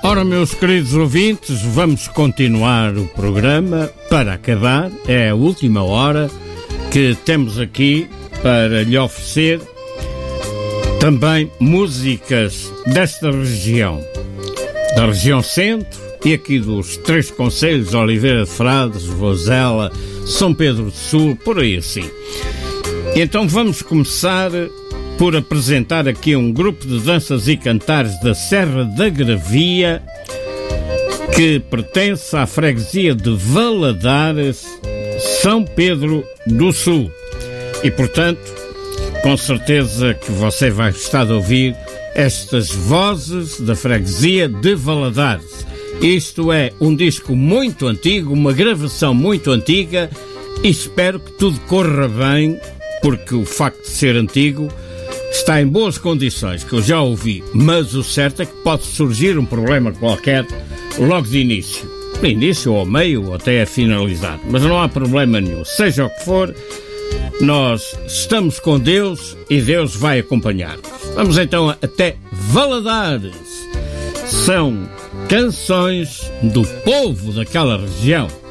Ora, meus queridos ouvintes, vamos continuar o programa. Para acabar, é a última hora que temos aqui para lhe oferecer também músicas desta região, da região centro e aqui dos três concelhos, Oliveira de Frades, Vozela, São Pedro do Sul, por aí assim. Então vamos começar por apresentar aqui um grupo de danças e cantares da Serra da Gravia, que pertence à freguesia de Valadares, São Pedro do Sul. E, portanto, com certeza que você vai gostar de ouvir estas vozes da freguesia de Valadares. Isto é um disco muito antigo, uma gravação muito antiga, e espero que tudo corra bem, porque o facto de ser antigo está em boas condições, que eu já ouvi, mas o certo é que pode surgir um problema qualquer logo de início. No início, ou ao meio, ou até a finalizar. Mas não há problema nenhum. Seja o que for, nós estamos com Deus e Deus vai acompanhar-nos. Vamos então até Valadares. São canções do povo daquela região.